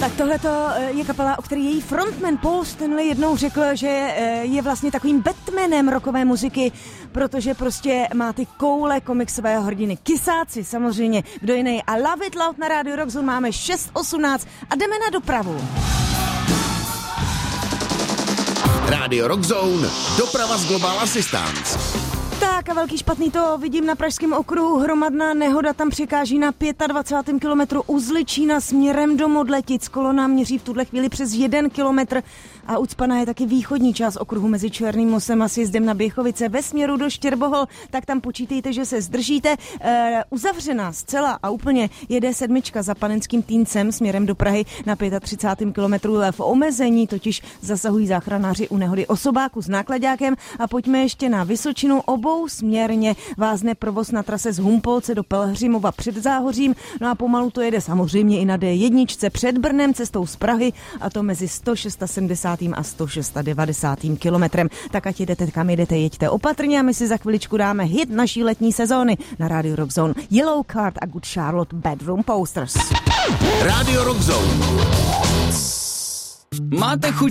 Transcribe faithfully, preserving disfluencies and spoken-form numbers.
Tak tohleto je kapela, o který její frontman Paul Stanley jednou řekl, že je vlastně takovým Batmanem rockové muziky, protože prostě má ty koule komiksového hrdiny. Kysáci, samozřejmě, kdo jiný. A Love It Loud na rádiu Rock Zone máme šest osmnáct a jdeme na dopravu. Rádio Rock Zone, doprava z Global Assistance. Tak a velký špatný to vidím na pražském okruhu. Hromadná nehoda tam překáží na dvacátém pátém kilometru u Zličína směrem do Modletic. Kolona měří v tuhle chvíli přes jeden kilometr a ucpaná je taky východní část okruhu mezi Černým mostem a sjezdem na Běchovice ve směru do Štěrbohol, tak tam počítejte, že se zdržíte. E, uzavřená zcela a úplně jede sedmička za Panenským Týncem směrem do Prahy na třicátém pátém kilometru v omezení, totiž zasahují záchranáři u nehody osobáku s náklaďákem. A pojďme ještě na Vysočinu. Obou směrně vázne provoz na trase z Humpolce do Pelhřimova před Záhořím, no a pomalu to jede samozřejmě i na D jedna před Brnem cestou z Prahy, a to mezi sto sedmdesát šest a sto devadesát šest kilometrem. Tak ať jdete kam jedete, jeďte opatrně a my si za chviličku dáme hit naší letní sezóny na rádiu Rock Zone. Yellow Card a Good Charlotte Bedroom Posters. Rádio Rock Zone. Máte chuť